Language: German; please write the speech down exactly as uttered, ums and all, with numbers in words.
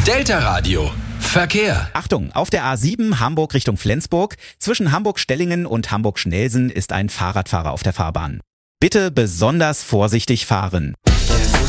Delta Radio. Verkehr. Achtung, auf der A sieben Hamburg Richtung Flensburg. Zwischen Hamburg-Stellingen und Hamburg-Schnelsen ist ein Fahrradfahrer auf der Fahrbahn. Bitte besonders vorsichtig fahren.